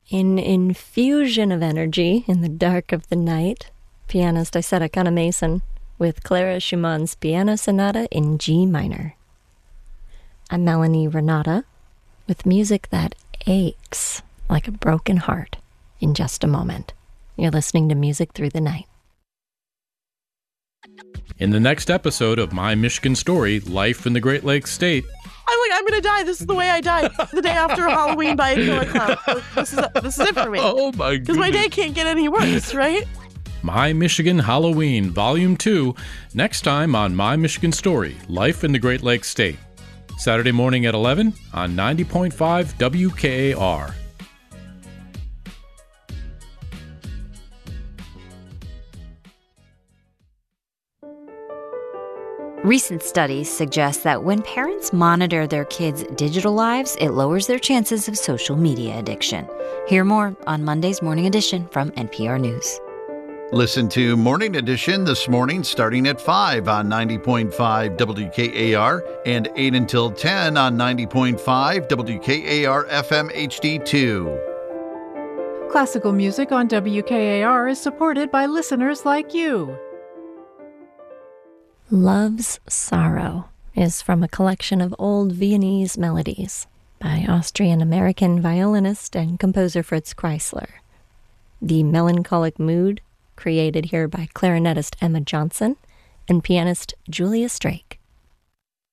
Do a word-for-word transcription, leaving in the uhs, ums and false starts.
An infusion of energy in the dark of the night, pianist Isetta Kana-Mason with Clara Schumann's Piano Sonata in G minor. I'm Melanie Renata with music that aches like a broken heart in just a moment. You're listening to Music Through the Night. In the next episode of My Michigan Story, Life in the Great Lakes State. I'm like, I'm going to die. This is the way I died. The day after Halloween by a killer clown. Like, this is this is it for me. Oh, my goodness. Because my day can't get any worse, right? My Michigan Halloween, Volume two, next time on My Michigan Story, Life in the Great Lakes State. Saturday morning at eleven on ninety point five W K A R. Recent studies suggest that when parents monitor their kids' digital lives, it lowers their chances of social media addiction. Hear more on Monday's Morning Edition from N P R News. Listen to Morning Edition this morning starting at five on ninety point five W K A R and eight until ten on ninety point five W K A R F M H D two. Classical music on W K A R is supported by listeners like you. Love's Sorrow is from a collection of old Viennese melodies by Austrian-American violinist and composer Fritz Kreisler. The melancholic mood created here by clarinetist Emma Johnson and pianist Julia Strake.